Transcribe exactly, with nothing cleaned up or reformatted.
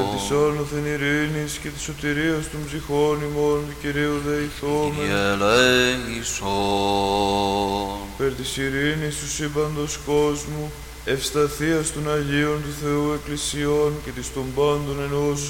Της άνωθεν ειρήνης και της σωτηρίας των ψυχών ημών του Κυρίου δεηθόμεν. Κύριε ελέησον. Περ της ειρήνης του σύμπαντος κόσμου, ευσταθίας των Αγίων του Θεού Εκκλησιών και της των πάντων ενώσεων,